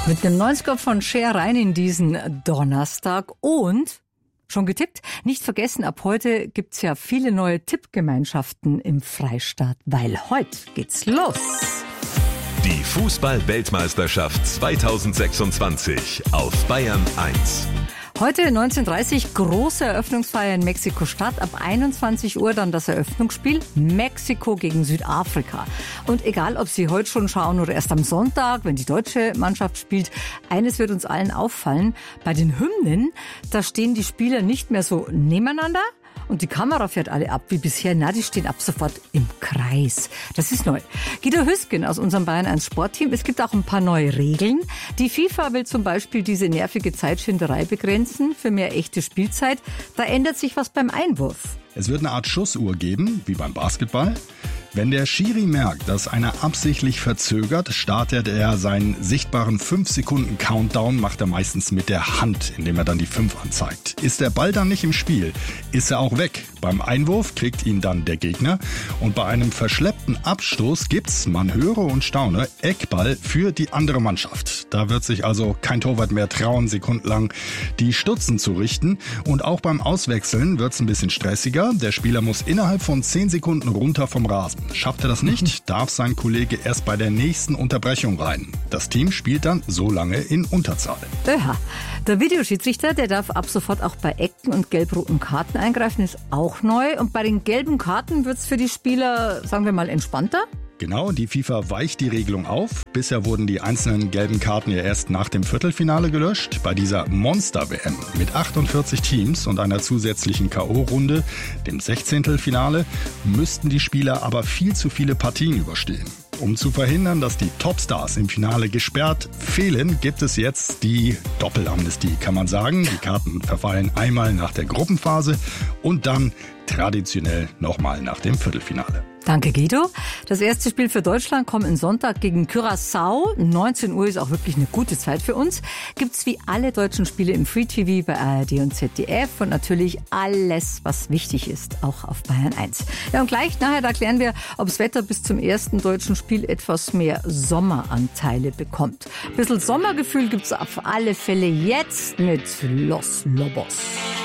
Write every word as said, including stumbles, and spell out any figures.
Mit einem neunziger von Cher rein in diesen Donnerstag und schon getippt? Nicht vergessen, ab heute gibt's ja viele neue Tippgemeinschaften im Freistaat, weil heute geht's los. Die Fußball-Weltmeisterschaft zweitausendsechsundzwanzig auf Bayern eins. Heute neunzehn Uhr dreißig große Eröffnungsfeier in Mexiko-Stadt. Ab einundzwanzig Uhr dann das Eröffnungsspiel Mexiko gegen Südafrika. Und egal, ob Sie heute schon schauen oder erst am Sonntag, wenn die deutsche Mannschaft spielt, eines wird uns allen auffallen. Bei den Hymnen, da stehen die Spieler nicht mehr so nebeneinander. Und die Kamera fährt alle ab wie bisher. Na, die stehen ab sofort im Kreis. Das ist neu. Guido Hüsken aus unserem Bayern eins Sportteam. Es gibt auch ein paar neue Regeln. Die FIFA will zum Beispiel diese nervige Zeitschinderei begrenzen für mehr echte Spielzeit. Da ändert sich was beim Einwurf. Es wird eine Art Schussuhr geben, wie beim Basketball. Wenn der Schiri merkt, dass einer absichtlich verzögert, startet er seinen sichtbaren fünf Sekunden Countdown, macht er meistens mit der Hand, indem er dann die fünf anzeigt. Ist der Ball dann nicht im Spiel, ist er auch weg. Beim Einwurf kriegt ihn dann der Gegner und bei einem verschleppten Abstoß gibt's, man höre und staune, Eckball für die andere Mannschaft. Da wird sich also kein Torwart mehr trauen, sekundenlang die Stutzen zu richten. Und auch beim Auswechseln wird's ein bisschen stressiger. Der Spieler muss innerhalb von zehn Sekunden runter vom Rasen. Schafft er das nicht, darf sein Kollege erst bei der nächsten Unterbrechung rein. Das Team spielt dann so lange in Unterzahl. Aha. Der Videoschiedsrichter, der darf ab sofort auch bei Ecken und gelb-roten Karten eingreifen, ist auch neu. Und bei den gelben Karten wird's für die Spieler, sagen wir mal, entspannter? Genau, die FIFA weicht die Regelung auf. Bisher wurden die einzelnen gelben Karten ja erst nach dem Viertelfinale gelöscht. Bei dieser Monster-W M mit achtundvierzig Teams und einer zusätzlichen K O-Runde, dem Sechzehntelfinale, müssten die Spieler aber viel zu viele Partien überstehen. Um zu verhindern, dass die Topstars im Finale gesperrt fehlen, gibt es jetzt die Doppelamnestie, kann man sagen. Die Karten verfallen einmal nach der Gruppenphase und dann traditionell nochmal nach dem Viertelfinale. Danke, Guido. Das erste Spiel für Deutschland kommt am Sonntag gegen Curaçao. neunzehn Uhr ist auch wirklich eine gute Zeit für uns. Gibt's wie alle deutschen Spiele im Free-T V bei A R D und Z D F und natürlich alles, was wichtig ist, auch auf Bayern eins. Ja, und gleich nachher da klären wir, ob das Wetter bis zum ersten deutschen Spiel etwas mehr Sommeranteile bekommt. Ein bisschen Sommergefühl gibt's auf alle Fälle jetzt mit Los Lobos.